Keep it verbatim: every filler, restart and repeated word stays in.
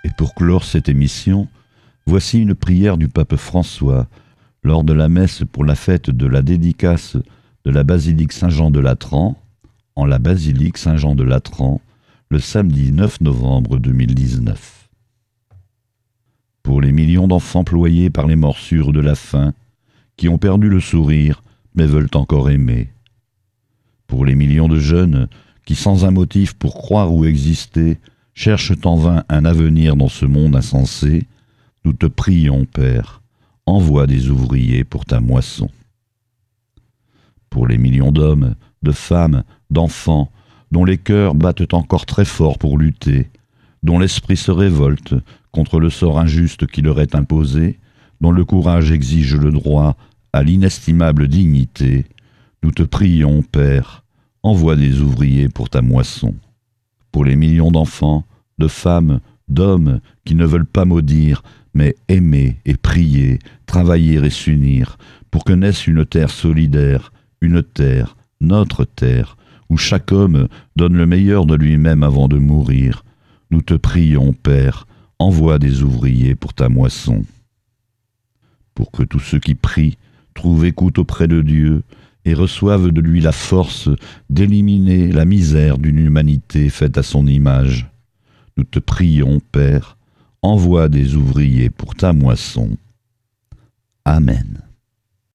Et pour clore cette émission, voici une prière du pape François lors de la messe pour la fête de la dédicace de la basilique Saint-Jean de Latran, en la basilique Saint-Jean de Latran, le samedi neuf novembre deux mille dix-neuf. Pour les millions d'enfants ployés par les morsures de la faim, qui ont perdu le sourire mais veulent encore aimer. Pour les millions de jeunes qui, sans un motif pour croire ou exister, cherchent en vain un avenir dans ce monde insensé, nous te prions, Père, envoie des ouvriers pour ta moisson. Pour les millions d'hommes, de femmes, d'enfants, dont les cœurs battent encore très fort pour lutter, dont l'esprit se révolte contre le sort injuste qui leur est imposé, dont le courage exige le droit à l'inestimable dignité, nous te prions, Père, envoie des ouvriers pour ta moisson. Pour les millions d'enfants, de femmes, d'hommes qui ne veulent pas maudire, mais aimer et prier, travailler et s'unir, pour que naisse une terre solidaire, une terre, notre terre, où chaque homme donne le meilleur de lui-même avant de mourir. Nous te prions, Père, envoie des ouvriers pour ta moisson. Pour que tous ceux qui prient trouvent écoute auprès de Dieu et reçoivent de lui la force d'éliminer la misère d'une humanité faite à son image. Nous te prions, Père, envoie des ouvriers pour ta moisson. Amen.